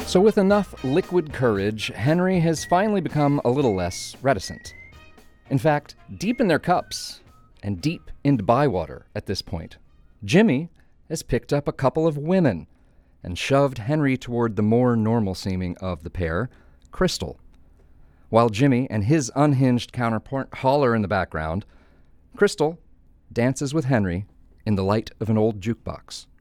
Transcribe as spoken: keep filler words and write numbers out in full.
So with enough liquid courage, Henry has finally become a little less reticent. In fact, deep in their cups, and deep into Bywater at this point, Jimmy has picked up a couple of women and shoved Henry toward the more normal-seeming of the pair, Crystal. While Jimmy and his unhinged counterpart holler in the background, Crystal dances with Henry in the light of an old jukebox.